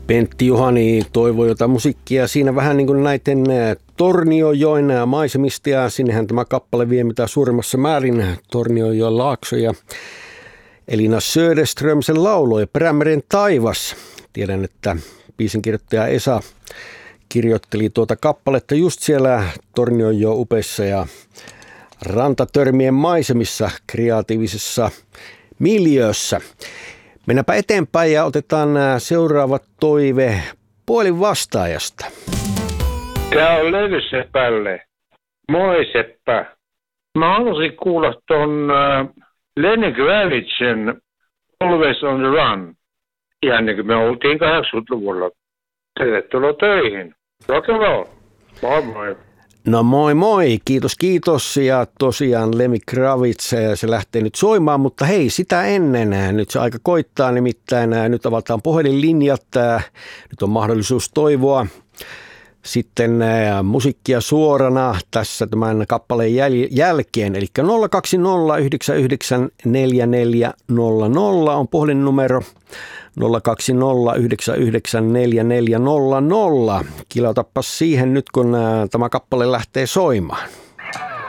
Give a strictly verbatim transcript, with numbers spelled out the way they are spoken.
Pentti Juhani toivoi jotain musiikkia siinä vähän niin kuin näiden Tornionjoen maisemista, ja sinnehän tämä kappale vie mitä suurimmassa määrin Tornionjoen laaksoja. Elina Söderströmsen lauloi Perämeren taivas. Tiedän, että biisinkirjoittaja Esa kirjoitteli tuota kappaletta just siellä Tornionjoen upeissa ja rantatörmien maisemissa kreatiivisessa miljöössä. Mennäänpä eteenpäin ja otetaan seuraava toive puolin vastaajasta. Tää on Levy Sepälle. Moi Seppä. Mä haluaisin kuulla ton äh, Lenny Kravitsin Always on the Run. Ihan niin kuin me oltiin kahdeksankymmentäluvulla. Tervetuloa töihin. Rock and roll. Moi moi. No moi moi, kiitos kiitos, ja tosiaan Lenny Kravitz, se lähtee nyt soimaan, mutta hei, sitä ennen, nyt se aika koittaa, nimittäin nyt avataan puhelinlinjat, nyt on mahdollisuus toivoa sitten musiikkia suorana tässä tämän kappaleen jäl- jälkeen, eli nolla kaksi nolla yhdeksän yhdeksän neljä neljä nolla nolla on puhelinnumero. nolla kaksi nolla yhdeksän yhdeksän neljä neljä nolla nolla. Kilautappas siihen nyt, kun tämä kappale lähtee soimaan.